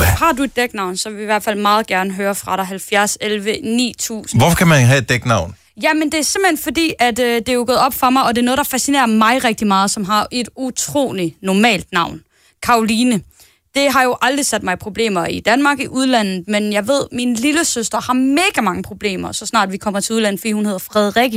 Nova. Har du et dæknavn, så vil vi i hvert fald meget gerne høre fra dig. 70 11 9000. Hvorfor kan man have et dæknavn? Jamen, det er simpelthen fordi, at det er jo gået op for mig, og det er noget, der fascinerer mig rigtig meget, som har et utroligt normalt navn. Karoline. Det har jo aldrig sat mig i problemer i Danmark, i udlandet, men jeg ved, min lille søster har mega mange problemer, så snart vi kommer til udlandet, fordi hun hedder Frederikke.